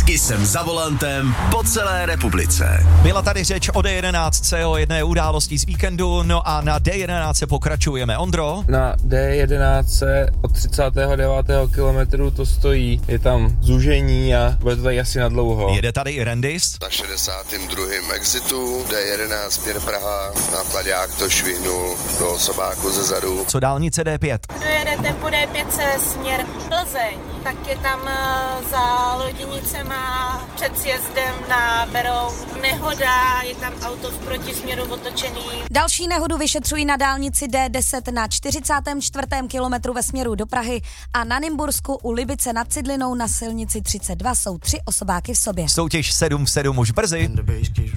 I jsem za volantem po celé republice. Byla tady řeč o D11, o jedné události z víkendu, no a na D11 pokračujeme. Ondro? Na D11 od 39. kilometru to stojí, je tam zúžení a bude to tady asi na dlouho. Jede tady i Rendis? Na 62. exitu D11 Pěr Praha, nákladák to švihnul do osobáku ze zadu. Co dálnice D5? Kdo jedete po D5 směr Plzeň, tak je tam za Loděnicema před sjezdem na Beroun nehoda, je tam auto v protisměru otočený. Další nehodu vyšetřují na dálnici D10 na 44. kilometru ve směru do Prahy a na Nymbursku u Libice nad Cidlinou na silnici 32 jsou 3 osobáky v sobě. Soutěž 7 v 7 už brzy.